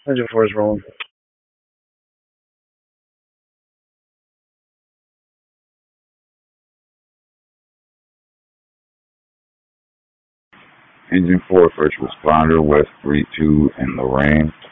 Engine 4 is rolling. Engine 4, first responder, West 3-2 in Lorraine.